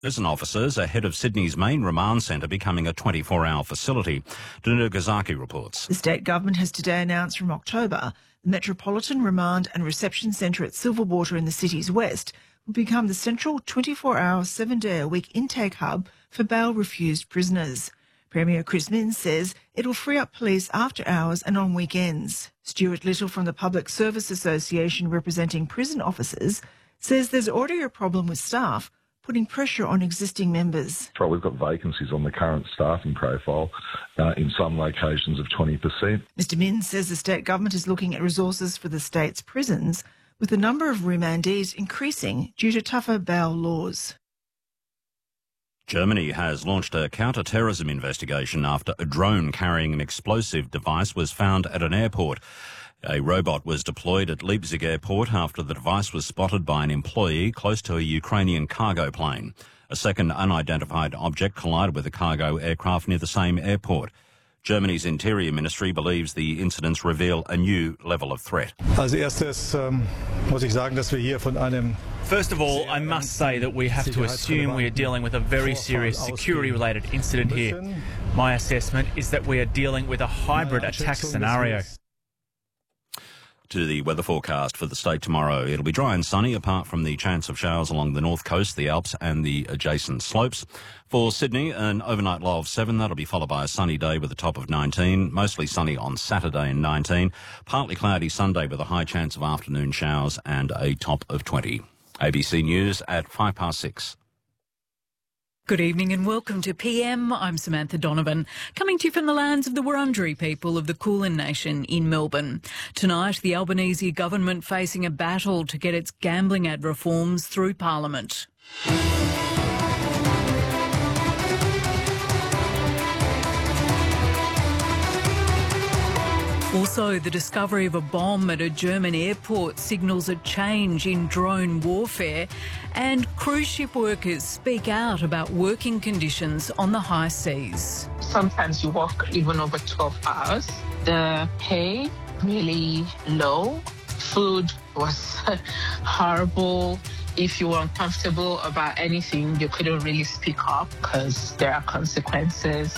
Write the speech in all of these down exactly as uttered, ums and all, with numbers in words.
Prison officers ahead of Sydney's main remand centre becoming a twenty-four hour facility. Danu Gazaki reports. The state government has today announced from October the Metropolitan Remand and Reception Centre at Silverwater in the city's west will become the central twenty-four hour, seven day a week intake hub for bail-refused prisoners. Premier Chris Minns says it will free up police after hours and on weekends. Stuart Little from the Public Service Association representing prison officers says there's already a problem with staff putting pressure on existing members. We've got vacancies on the current staffing profile uh, in some locations of twenty percent. Mr Minns says the state government is looking at resources for the state's prisons, with the number of remandees increasing due to tougher bail laws. Germany has launched a counter-terrorism investigation after a drone carrying an explosive device was found at an airport. A robot was deployed at Leipzig Airport after the device was spotted by an employee close to a Ukrainian cargo plane. A second unidentified object collided with a cargo aircraft near the same airport. Germany's Interior Ministry believes the incidents reveal a new level of threat. Als erstes ähm, muss ich sagen, dass wir hier von einem First of all, I must say that we have to assume we are dealing with a very serious security-related incident here. My assessment is that we are dealing with a hybrid attack scenario. To the weather forecast for the state tomorrow. It'll be dry and sunny apart from the chance of showers along the north coast, the Alps and the adjacent slopes. For Sydney, an overnight low of seven. That'll be followed by a sunny day with a top of nineteen. Mostly sunny on Saturday and nineteen. Partly cloudy Sunday with a high chance of afternoon showers and a top of twenty. A B C News at five past six. Good evening and welcome to P M. I'm Samantha Donovan, coming to you from the lands of the Wurundjeri people of the Kulin Nation in Melbourne. Tonight, the Albanese government facing a battle to get its gambling ad reforms through Parliament. Also, the discovery of a bomb at a German airport signals a change in drone warfare, and cruise ship workers speak out about working conditions on the high seas. Sometimes you work even over twelve hours. The pay really low. Food was horrible. If you were uncomfortable about anything, you couldn't really speak up because there are consequences.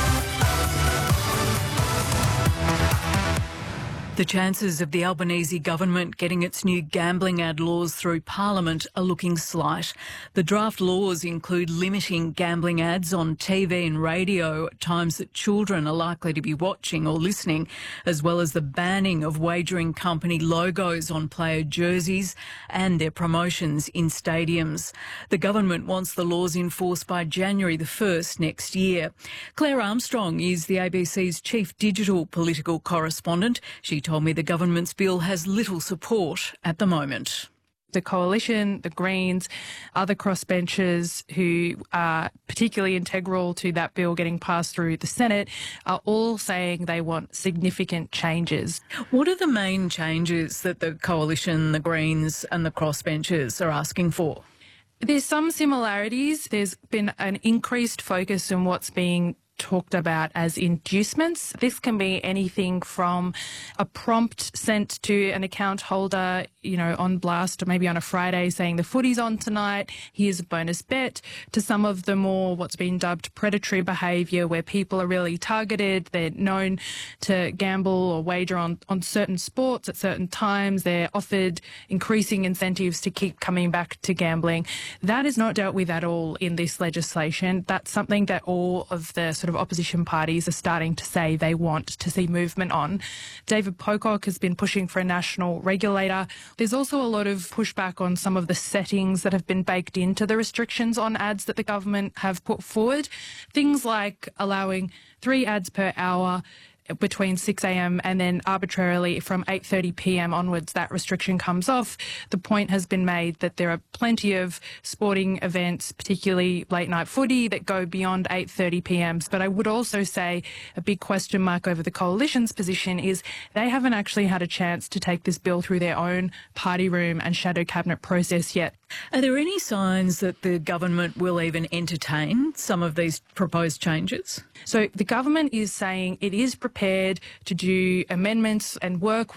The chances of the Albanese government getting its new gambling ad laws through Parliament are looking slight. The draft laws include limiting gambling ads on T V and radio at times that children are likely to be watching or listening, as well as the banning of wagering company logos on player jerseys and their promotions in stadiums. The government wants the laws enforced by January the first next year. Claire Armstrong is the A B C's chief digital political correspondent. She told me the government's bill has little support at the moment. The Coalition, the Greens, other crossbenchers who are particularly integral to that bill getting passed through the Senate are all saying they want significant changes. What are the main changes that the Coalition, the Greens and the crossbenchers are asking for? There's some similarities. There's been an increased focus on what's being talked about as inducements. This can be anything from a prompt sent to an account holder, you know, on blast or maybe on a Friday saying the footy's on tonight, here's a bonus bet, to some of the more what's been dubbed predatory behaviour where people are really targeted, they're known to gamble or wager on, on certain sports at certain times, they're offered increasing incentives to keep coming back to gambling. That is not dealt with at all in this legislation. That's something that all of the sort of opposition parties are starting to say they want to see movement on. David Pocock has been pushing for a national regulator. There's also a lot of pushback on some of the settings that have been baked into the restrictions on ads that the government have put forward. Things like allowing three ads per hour between six a m and then arbitrarily from eight thirty p m onwards that restriction comes off. The point has been made that there are plenty of sporting events, particularly late night footy, that go beyond eight thirty p m But I would also say a big question mark over the Coalition's position is they haven't actually had a chance to take this bill through their own party room and shadow cabinet process yet. Are there any signs that the government will even entertain some of these proposed changes? So the government is saying it is prepared to do amendments and work with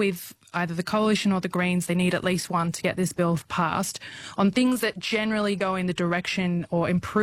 either the Coalition or the Greens, they need at least one to get this bill passed, on things that generally go in the direction or improve